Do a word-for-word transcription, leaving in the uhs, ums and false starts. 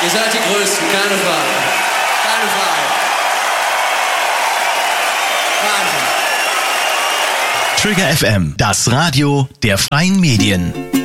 Ihr seid die Größten, keine Frage. Keine Frage. Wahnsinn. Trigger F M, das Radio der freien Medien.